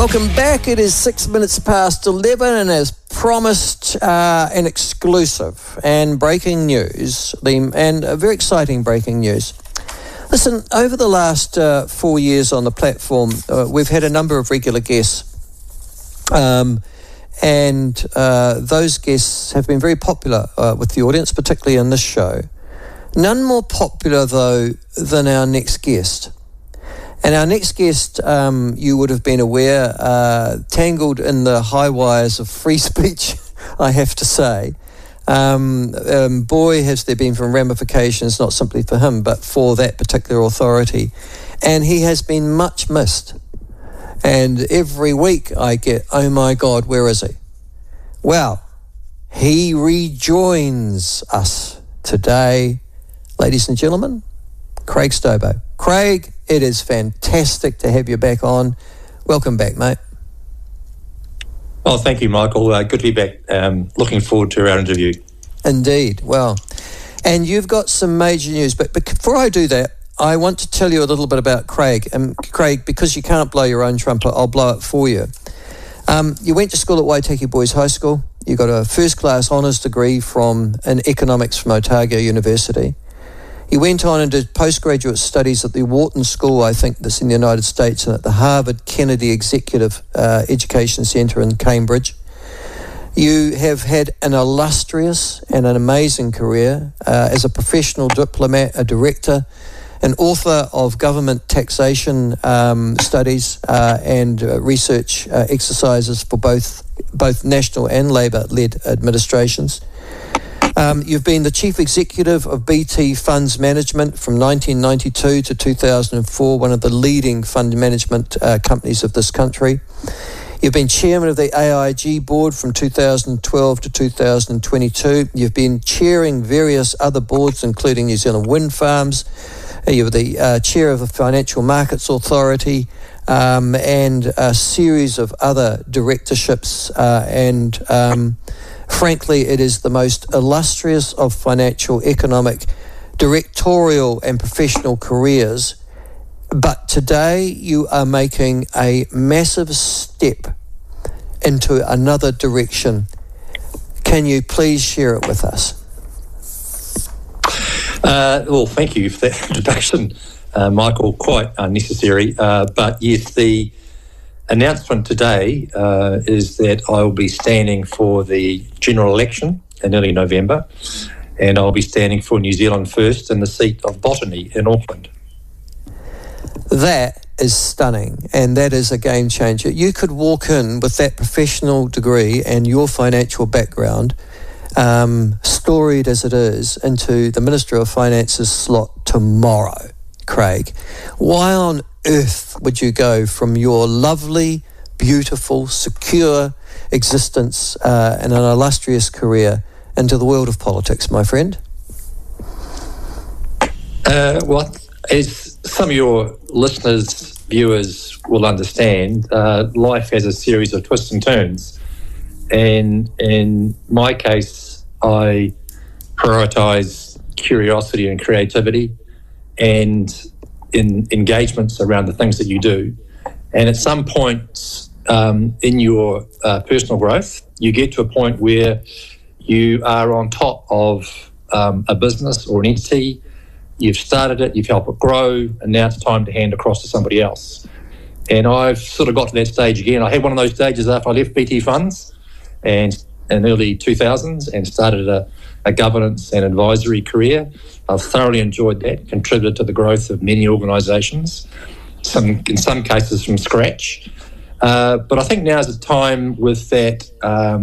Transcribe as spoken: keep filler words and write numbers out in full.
Welcome back. It is six minutes past eleven, and as promised, uh, an exclusive and breaking news, and a very exciting breaking news. Listen, over the last uh, four years on the platform, uh, we've had a number of regular guests, um, and uh, those guests have been very popular uh, with the audience, particularly in this show. None more popular, though, than our next guest. And our next guest, um, you would have been aware, uh, tangled in the high wires of free speech, I have to say. Um, um, boy, has there been from ramifications, not simply for him, but for that particular authority. And he has been much missed. And every week I get, oh my God, where is he? Well, he rejoins us today. Ladies and gentlemen, Craig Stobo. Craig, it is fantastic to have you back on. Welcome back, mate. Oh, thank you, Michael. Uh, good to be back. Um, looking forward to our interview. Indeed. Well, and you've got some major news. But, but before I do that, I want to tell you a little bit about Craig. And Craig, because you can't blow your own trumpet, I'll blow it for you. Um, you went to school at Waitaki Boys High School. You got a first-class honours degree from in economics from Otago University. He went on and did postgraduate studies at the Wharton School, I think that's in the United States, and at the Harvard Kennedy Executive uh, Education Centre in Cambridge. You have had an illustrious and an amazing career uh, as a professional diplomat, a director, an author of government taxation um, studies uh, and uh, research uh, exercises for both, both national and Labor-led administrations. Um, you've been the chief executive of B T Funds Management from nineteen ninety-two to two thousand four, one of the leading fund management uh, companies of this country. You've been chairman of the A I G board from two thousand twelve to two thousand twenty-two. You've been chairing various other boards, including New Zealand Wind Farms. You were the uh, chair of the Financial Markets Authority, um, and a series of other directorships uh, and... Um, Frankly, it is the most illustrious of financial, economic, directorial and professional careers. But today you are making a massive step into another direction. Can you please share it with us? Uh, well, thank you for that introduction, uh, Michael. Quite unnecessary. Uh, but yes, the announcement today uh, is that I will be standing for the general election in early November, and I'll be standing for New Zealand First in the seat of Botany in Auckland. That is stunning, and that is a game changer. You could walk in with that professional degree and your financial background, um, storied as it is, into the Minister of Finance's slot tomorrow, Craig. Why on earth would you go from your lovely, beautiful, secure existence uh, and an illustrious career into the world of politics, my friend? Uh, well, as some of your listeners, viewers will understand, uh, life has a series of twists and turns. And in my case, I prioritise curiosity and creativity and in engagements around the things that you do. And at some point um, in your uh, personal growth, you get to a point where you are on top of um, a business or an entity. You've started it, you've helped it grow, and now it's time to hand across to somebody else. And I've sort of got to that stage again. I had one of those stages after I left B T Funds and in the early two thousands and started a, a governance and advisory career. I've thoroughly enjoyed that, contributed to the growth of many organisations, some in some cases from scratch. Uh, but I think now is a time with that um,